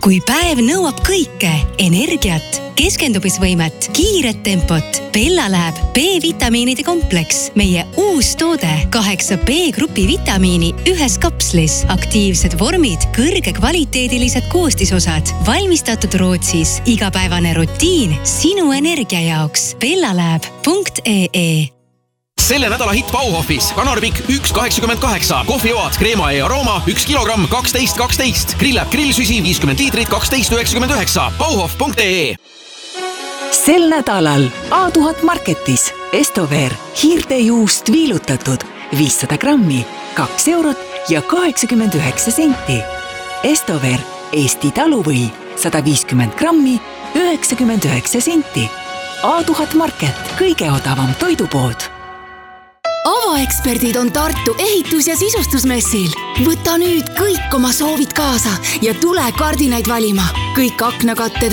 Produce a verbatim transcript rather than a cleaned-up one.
kui päev nõuab kõike, energiat, keskendumisvõimet, kiiret tempot, Bella läheb B-vitamiinide kompleks. Meie uus toode, kaheksa B-grupi vitamiini ühes kapslis, aktiivsed vormid, kõrge kvaliteedilised koostisosad, valmistatud Rootsis, igapäevane rutiin sinu energia jaoks. bellalab punkt ee. Selle nädala hitt Bauhofis. Kanarpikk üks kaheksakümmend kaheksa, kohvioad, kreema ja arooma üks kilogramm kaksteist kaksteist, grillab grillsüsi viiskümmend liitrit kaksteist üheksakümmend üheksa. Bauhof punkt ee. Sel nädalal A tuhat Marketis Estover hiirtejuust viilutatud viissada grammi, kaks eurot ja kaheksakümmend üheksa senti. Estover Eesti taluvõi sada viiskümmend grammi, üheksakümmend üheksa senti. A tuhat Market, kõige odavam toidupood. Avaeksperdid on Tartu ehitus- ja sisustusmessil. Võta nüüd kõik oma soovid kaasa ja tule kardinaid valima. Kõik aknakatted